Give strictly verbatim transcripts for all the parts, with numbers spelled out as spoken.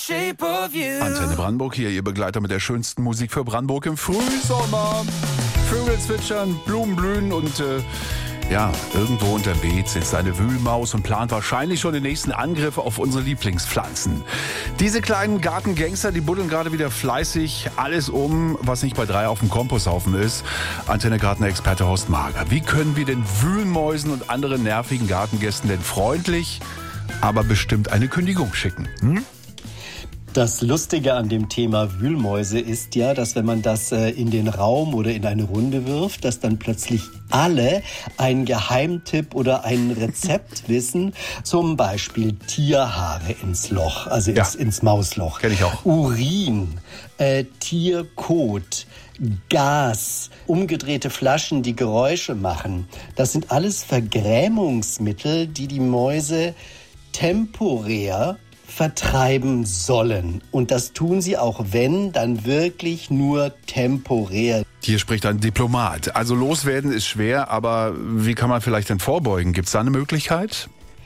Shape of you. Antenne Brandenburg hier, Ihr Begleiter mit der schönsten Musik für Brandenburg im Frühsommer. Vögel zwitschern, Blumen blühen und äh, ja, irgendwo unterm Beet sitzt eine Wühlmaus und plant wahrscheinlich schon den nächsten Angriff auf unsere Lieblingspflanzen. Diese kleinen Gartengangster, die buddeln gerade wieder fleißig alles um, was nicht bei drei auf dem Komposthaufen ist. Antenne Gartenexperte Horst Mager. Wie können wir den Wühlmäusen und anderen nervigen Gartengästen denn freundlich, aber bestimmt eine Kündigung schicken? Hm? Das Lustige an dem Thema Wühlmäuse ist ja, dass wenn man das äh, in den Raum oder in eine Runde wirft, dass dann plötzlich alle einen Geheimtipp oder ein Rezept wissen. Zum Beispiel Tierhaare ins Loch, also ins, ja. ins Mausloch. Kenn ich auch. Urin, äh, Tierkot, Gas, umgedrehte Flaschen, die Geräusche machen. Das sind alles Vergrämungsmittel, die die Mäuse temporär vertreiben sollen. Und das tun sie auch, wenn, dann wirklich nur temporär. Hier spricht ein Diplomat. Also loswerden ist schwer, aber wie kann man vielleicht denn vorbeugen? Gibt es da eine Möglichkeit?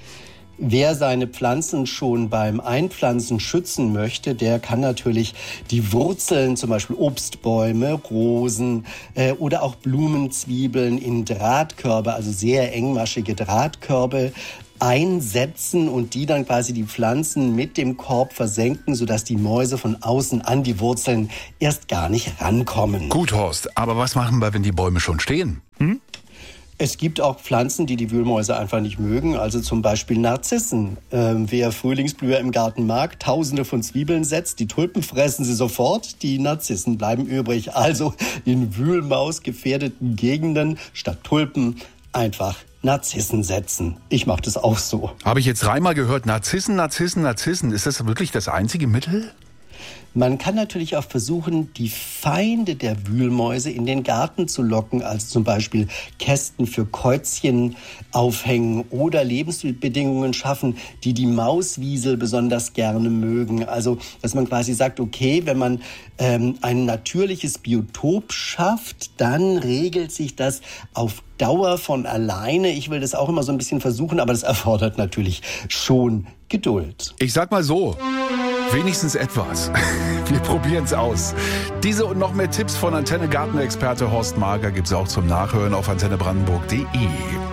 Wer seine Pflanzen schon beim Einpflanzen schützen möchte, der kann natürlich die Wurzeln, zum Beispiel Obstbäume, Rosen äh, oder auch Blumenzwiebeln in Drahtkörbe, also sehr engmaschige Drahtkörbe, einsetzen und die dann quasi die Pflanzen mit dem Korb versenken, sodass die Mäuse von außen an die Wurzeln erst gar nicht rankommen. Gut, Horst, aber was machen wir, wenn die Bäume schon stehen? Hm? Es gibt auch Pflanzen, die die Wühlmäuse einfach nicht mögen, also zum Beispiel Narzissen. Ähm, wer Frühlingsblüher im Garten mag, tausende von Zwiebeln setzt, die Tulpen fressen sie sofort, die Narzissen bleiben übrig. Also in Wühlmaus-gefährdeten Gegenden statt Tulpen einfach Narzissen setzen. Ich mache das auch so. Habe ich jetzt dreimal gehört, Narzissen, Narzissen, Narzissen. Ist das wirklich das einzige Mittel? Man kann natürlich auch versuchen, die Feinde der Wühlmäuse in den Garten zu locken, also zum Beispiel Kästen für Käuzchen aufhängen oder Lebensbedingungen schaffen, die die Mauswiesel besonders gerne mögen. Also, dass man quasi sagt, okay, wenn man ähm, ein natürliches Biotop schafft, dann regelt sich das auf Dauer von alleine. Ich will das auch immer so ein bisschen versuchen, aber das erfordert natürlich schon Geduld. Ich sag mal so, wenigstens etwas. Wir probieren es aus. Diese und noch mehr Tipps von Antenne Gartenexperte Horst Mager gibt es auch zum Nachhören auf antenne brandenburg punkt de.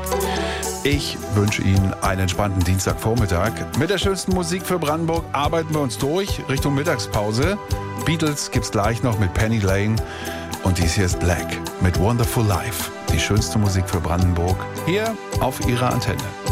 Ich wünsche Ihnen einen entspannten Dienstagvormittag. Mit der schönsten Musik für Brandenburg arbeiten wir uns durch Richtung Mittagspause. Beatles gibt's gleich noch mit Penny Lane. Und dies hier ist Black mit Wonderful Life. Die schönste Musik für Brandenburg hier auf Ihrer Antenne.